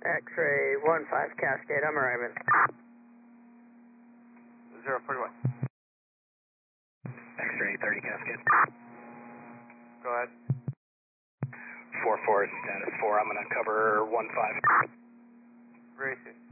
X-ray 15 Cascade, I'm arriving. 041. X-ray 30 Cascade. Go ahead. 4-4 status 4, I'm going to cover 1-5. Racing.